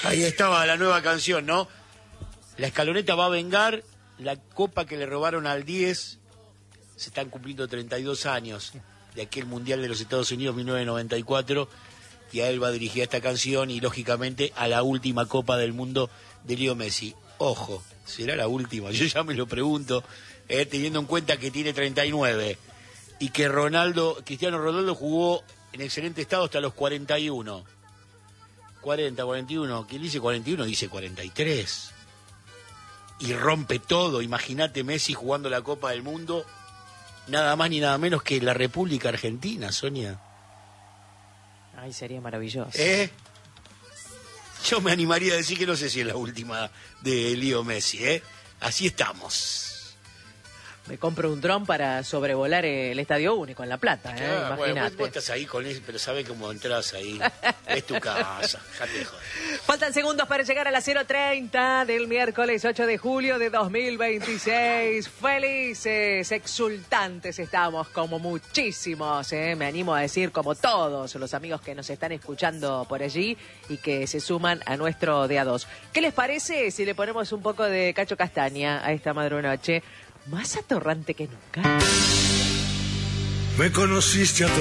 Ahí estaba la nueva canción, ¿no? La escaloneta va a vengar la copa que le robaron al 10. Se están cumpliendo 32 años de aquel Mundial de los Estados Unidos 1994. Y a él va dirigida esta canción y, lógicamente, a la última Copa del Mundo de Leo Messi. Ojo, ¿será la última? Yo ya me lo pregunto, teniendo en cuenta que tiene 39 y que Cristiano Ronaldo jugó en excelente estado hasta los 41. 41. ¿Quién dice 41? Dice 43. Y rompe todo. Imagínate Messi jugando la Copa del Mundo, nada más ni nada menos que la República Argentina, Sonia. Ay, sería maravilloso. Yo me animaría a decir que no sé si es la última de Leo Messi, Así estamos. Me compro un dron para sobrevolar el Estadio Único en La Plata, Claro, imagínate. bueno, vos estás ahí con eso, pero sabés cómo entras ahí. Es tu casa, ya te joder. Faltan segundos para llegar a las 0:30 del miércoles 8 de julio de 2026. Felices, exultantes estamos, como muchísimos, me animo a decir como todos los amigos que nos están escuchando por allí y que se suman a nuestro de a dos. ¿Qué les parece si le ponemos un poco de Cacho Castaña a esta madrugada? Más atorrante que nunca. Me conociste